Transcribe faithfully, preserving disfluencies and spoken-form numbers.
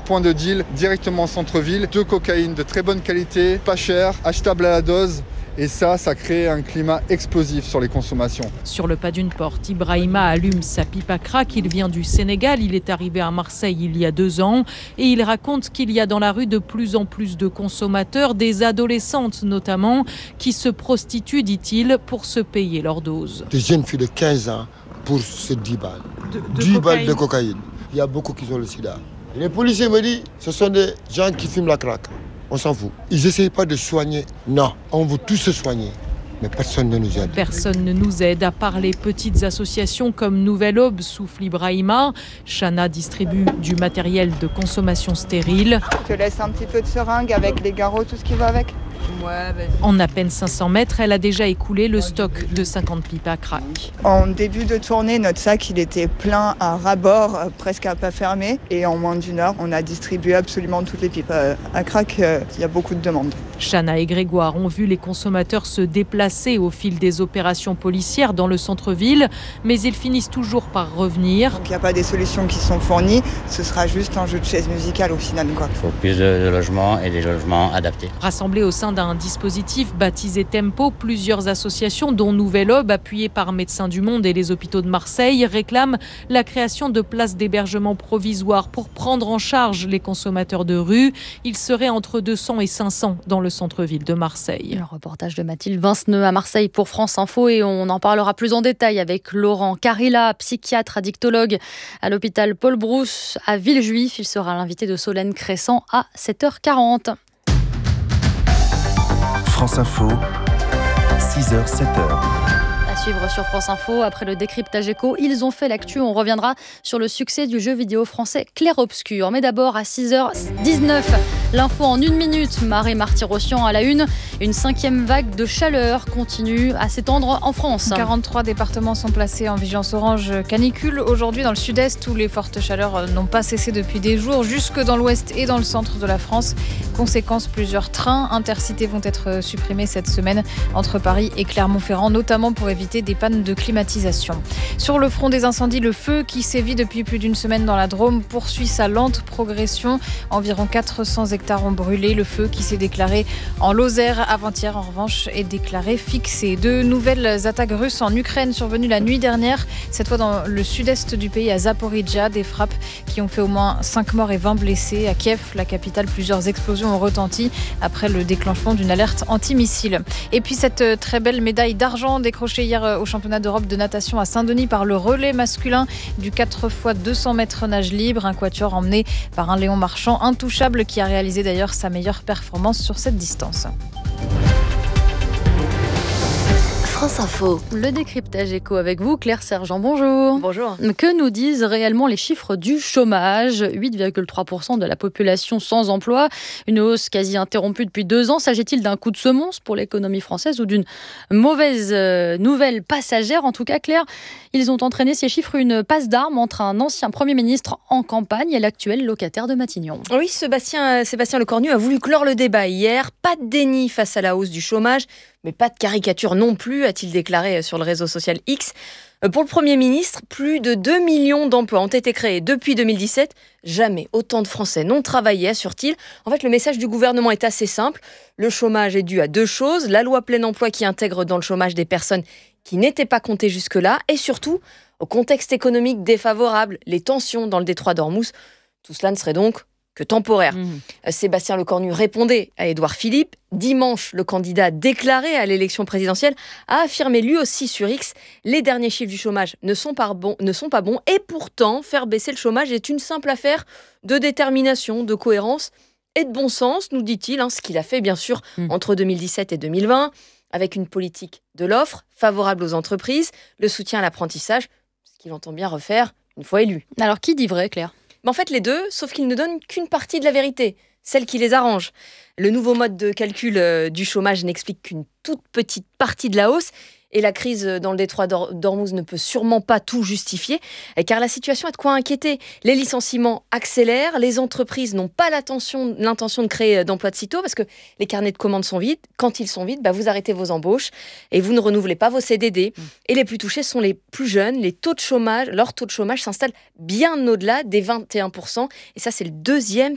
point de deal directement en centre-ville. De cocaïne de très bonne qualité, pas cher, achetable à la dose. Et ça, ça crée un climat explosif sur les consommations. Sur le pas d'une porte, Ibrahima allume sa pipe à crack. Il vient du Sénégal, il est arrivé à Marseille il y a deux ans. Et il raconte qu'il y a dans la rue de plus en plus de consommateurs, des adolescentes notamment, qui se prostituent, dit-il, pour se payer leur dose. Des jeunes filles de quinze ans pour ces dix balles. De, de dix cocaïne. balles de cocaïne. Il y a beaucoup qui ont le sida. Les policiers me disent, ce sont des gens qui fument la crack. On s'en fout. Ils n'essayent pas de soigner. Non, on veut tous se soigner. Mais personne ne nous aide. Personne ne nous aide, à part les petites associations comme Nouvelle Aube, souffle Ibrahima. Chana distribue du matériel de consommation stérile. Je te laisse un petit peu de seringue avec les garrots, tout ce qui va avec. Ouais, en à peine cinq cents mètres, elle a déjà écoulé le stock de cinquante pipes à crack. En début de tournée, notre sac il était plein à ras-bord, presque à pas fermer. Et en moins d'une heure, on a distribué absolument toutes les pipes à crack. Il y a beaucoup de demandes. Chana et Grégoire ont vu les consommateurs se déplacer au fil des opérations policières dans le centre-ville, mais ils finissent toujours par revenir. Donc il n'y a pas des solutions qui sont fournies, ce sera juste un jeu de chaise musicale au final, quoi. Il faut plus de, de logements et des logements adaptés. Rassemblés au sein d'un dispositif baptisé Tempo, plusieurs associations, dont Nouvelle Aube, appuyées par Médecins du Monde et les hôpitaux de Marseille, réclament la création de places d'hébergement provisoires pour prendre en charge les consommateurs de rue. Ils seraient entre deux cents et cinq cents dans le centre-ville de Marseille. Le reportage de Mathilde Vinceneux à Marseille pour France Info, et on en parlera plus en détail avec Laurent Carilla, psychiatre addictologue à l'hôpital Paul Brousse à Villejuif. Il sera l'invité de Solène Crescent à sept heures quarante. France Info, six heures sept heures. À suivre sur France Info, après le décryptage éco, ils ont fait l'actu. On reviendra sur le succès du jeu vidéo français Clair Obscur. Mais d'abord, à six heures dix-neuf, l'info en une minute. Marie Marty-Rossian à la une. Une cinquième vague de chaleur continue à s'étendre en France. quarante-trois départements sont placés en vigilance orange canicule. Aujourd'hui, dans le sud-est, où les fortes chaleurs n'ont pas cessé depuis des jours, jusque dans l'ouest et dans le centre de la France. Conséquence, plusieurs trains intercités vont être supprimés cette semaine entre Paris et Clermont-Ferrand, notamment pour éviter des pannes de climatisation. Sur le front des incendies, le feu qui sévit depuis plus d'une semaine dans la Drôme poursuit sa lente progression. Environ quatre cents hectares ont brûlé. Le feu qui s'est déclaré en Lozère avant-hier, en revanche, est déclaré fixé. De nouvelles attaques russes en Ukraine survenues la nuit dernière, cette fois dans le sud-est du pays, à Zaporijjia. Des frappes qui ont fait au moins cinq morts et vingt blessés. À Kiev, la capitale, plusieurs explosions ont retenti après le déclenchement d'une alerte antimissile. Et puis cette très belle médaille d'argent décrochée hier au championnat d'Europe de natation à Saint-Denis par le relais masculin du quatre fois deux cents mètres nage libre. Un quatuor emmené par un Léon Marchand intouchable qui a réalisé d'ailleurs sa meilleure performance sur cette distance. France Info. Le décryptage éco avec vous, Claire Sergent, bonjour. Bonjour. Que nous disent réellement les chiffres du chômage ? huit virgule trois pour cent de la population sans emploi, une hausse quasi interrompue depuis deux ans. S'agit-il d'un coup de semonce pour l'économie française ou d'une mauvaise euh, nouvelle passagère ? En tout cas, Claire, ils ont entraîné ces chiffres une passe d'armes entre un ancien Premier ministre en campagne et l'actuel locataire de Matignon. Oui, Sébastien, Sébastien Lecornu a voulu clore le débat hier. Pas de déni face à la hausse du chômage, mais pas de caricature non plus, a-t-il déclaré sur le réseau social X. Pour le Premier ministre, plus de deux millions d'emplois ont été créés depuis deux mille dix-sept. Jamais autant de Français n'ont travaillé, assure-t-il. En fait, le message du gouvernement est assez simple. Le chômage est dû à deux choses. La loi plein emploi qui intègre dans le chômage des personnes qui n'étaient pas comptées jusque-là. Et surtout, au contexte économique défavorable, les tensions dans le détroit d'Ormuz. Tout cela ne serait donc que temporaire. Mmh. Sébastien Lecornu répondait à Édouard Philippe. Dimanche, le candidat déclaré à l'élection présidentielle a affirmé lui aussi sur X « Les derniers chiffres du chômage ne sont pas bons, ne sont pas bons et pourtant, faire baisser le chômage est une simple affaire de détermination, de cohérence et de bon sens », nous dit-il, hein, ce qu'il a fait bien sûr mmh. entre deux mille dix-sept et deux mille vingt, avec une politique de l'offre favorable aux entreprises, le soutien à l'apprentissage, ce qu'il entend bien refaire une fois élu. Alors qui dit vrai, Claire ? Mais en fait, les deux, sauf qu'ils ne donnent qu'une partie de la vérité, celle qui les arrange. Le nouveau mode de calcul euh, du chômage n'explique qu'une toute petite partie de la hausse. Et la crise dans le détroit d'Ormuz ne peut sûrement pas tout justifier, car la situation a de quoi inquiéter. Les licenciements accélèrent, les entreprises n'ont pas l'intention, l'intention de créer d'emplois de sitôt, parce que les carnets de commandes sont vides. Quand ils sont vides, bah vous arrêtez vos embauches et vous ne renouvelez pas vos C D D. Mmh. Et les plus touchés sont les plus jeunes. Les taux de chômage, leur taux de chômage s'installe bien au-delà des vingt et un pour cent. Et ça, c'est le deuxième